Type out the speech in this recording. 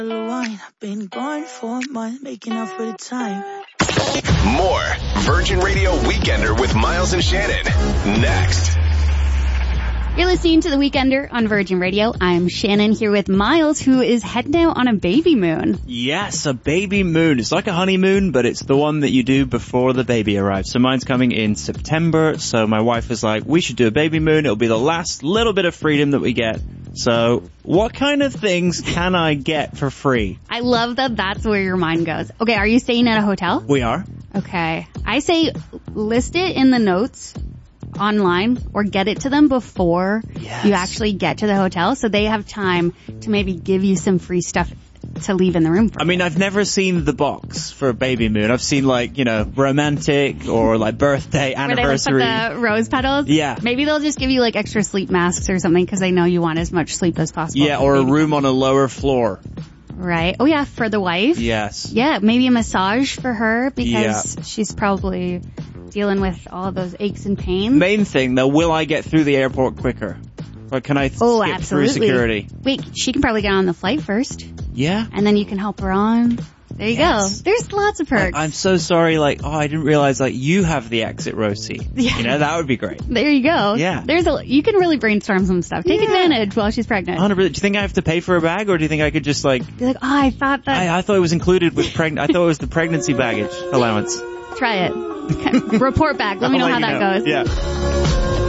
I've been gone for a month, making up for the time. More Virgin Radio Weekender with Miles and Shannon. Next. You're listening to The Weekender on Virgin Radio. I'm Shannon here with Miles, who is heading out on a baby moon. Yes, a baby moon. It's like a honeymoon, but it's the one that you do before the baby arrives. So mine's coming in September, so my wife was like, we should do a baby moon. It'll be the last little bit of freedom that we get. So what kind of things can I get for free? I love that that's where your mind goes. Okay, are you staying at a hotel? We are. Okay. I say list it in the notes online or get it to them before you actually get to the hotel so they have time to maybe give you some free stuff to leave in the room for you. I mean, I've never seen the box for a baby moon. I've seen like, you know, romantic or like birthday, anniversary. Where they put the rose petals? Yeah. Maybe they'll just give you like extra sleep masks or something because they know you want as much sleep as possible. Yeah, or a room on a lower floor. Right. Oh yeah, for the wife. Yes. Yeah, maybe a massage for her because she's probably dealing with all of those aches and pains. Main thing though, will I get through the airport quicker? Or can I skip through security? Wait, she can probably get on the flight first. Yeah. And then you can help her on. There you go. There's lots of perks. I'm so sorry, like, I didn't realize, like, you have the exit row seat. Yeah. You know, that would be great. There you go. Yeah. You can really brainstorm some stuff. Take advantage while she's pregnant. 100%. Do you think I have to pay for a bag, or do you think I could just, like... Be like, oh, I thought that... I thought it was included with I thought it was the pregnancy baggage allowance. Try it. Report back. Let me know how that goes. Yeah.